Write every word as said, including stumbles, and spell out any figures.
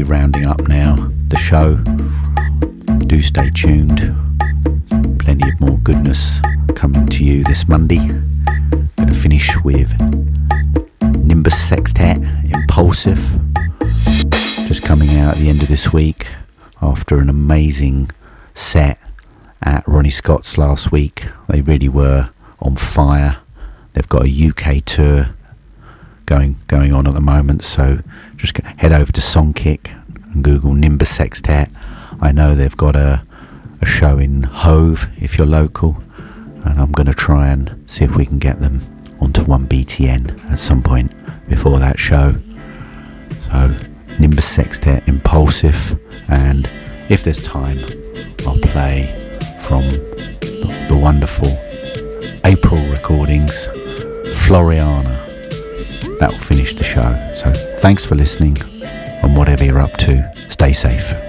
rounding up now the show. Do stay tuned. Plenty of more goodness coming to you this Monday. Going to finish with Nimbus Sextet, Impulsive. Just coming out at the end of this week after an amazing set at Ronnie Scott's last week. They really were on fire. They've got a U K tour going going on at the moment, so just head over to Songkick and Google Nimbus Sextet. I know they've got a, a show in Hove if you're local, and I'm going to try and see if we can get them onto one B T N at some point before that show. So Nimbus Sextet, Impulsive, and if there's time I'll play from the, the wonderful April recordings, Floriana. That will finish the show. So thanks for listening, and whatever you're up to, stay safe.